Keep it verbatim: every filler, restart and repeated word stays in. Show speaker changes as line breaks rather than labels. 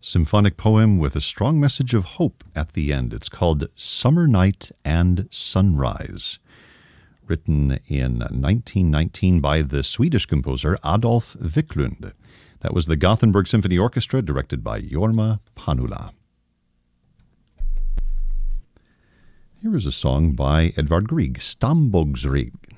Symphonic poem with a strong message of hope at the end. It's called Summer Night and Sunrise, written in nineteen nineteen by the Swedish composer Adolf Wiklund. That was the Gothenburg Symphony Orchestra, directed by Jorma Panula. Here is a song by Edvard Grieg, Stambogsrig.